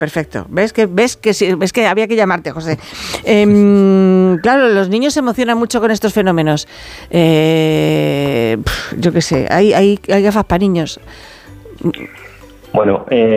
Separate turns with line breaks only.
Perfecto. ¿Ves que había que llamarte, José? Claro, los niños se emocionan mucho con estos fenómenos. Yo qué sé, hay gafas para niños.
Bueno,